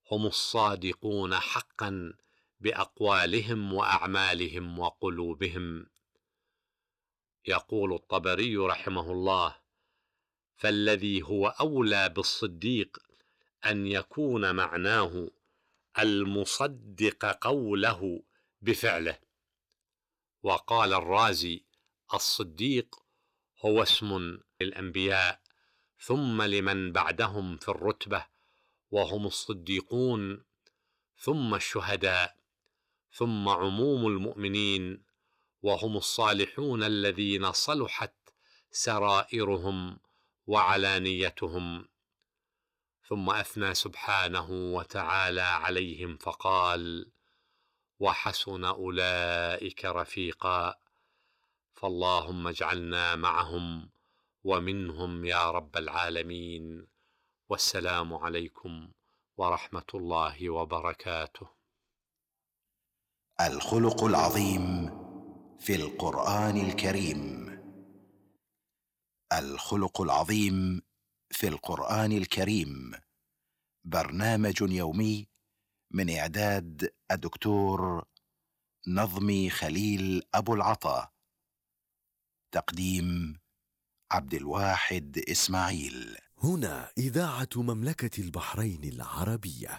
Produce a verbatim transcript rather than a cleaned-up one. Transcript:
هم الصادقون حقا بأقوالهم وأعمالهم وقلوبهم. يقول الطبري رحمه الله: فالذي هو أولى بالصديق أن يكون معناه المصدق قوله بفعله. وقال الرازي: الصديق هو اسم للأنبياء ثم لمن بعدهم في الرتبة، وهم الصديقون ثم الشهداء ثم عموم المؤمنين، وهم الصالحون الذين صلحت سرائرهم وعلانيتهم. ثم أثنى سبحانه وتعالى عليهم فقال: وحسن أولئك رفيقا. فاللهم اجعلنا معهم ومنهم يا رب العالمين. والسلام عليكم ورحمة الله وبركاته. الخلق العظيم في القرآن الكريم. الخلق العظيم في القرآن الكريم برنامج يومي من إعداد الدكتور نظمي خليل أبو العطا، تقديم عبد الواحد إسماعيل. هنا إذاعة مملكة البحرين العربية.